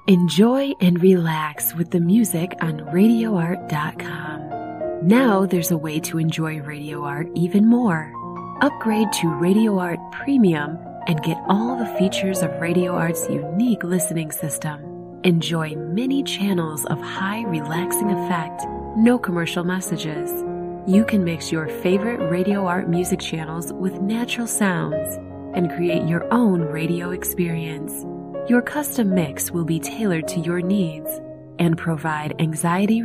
Enjoy and relax with the music on RadioArt.com. Now there's a way to enjoy Radio Art even more. Upgrade to Radio Art Premium and get all the features of Radio Art's unique listening system. Enjoy many channels of high relaxing effect, no commercial messages. You can mix your favorite Radio Art music channels with natural sounds and create your own radio experience. Your custom mix will be tailored to your needs and provide anxiety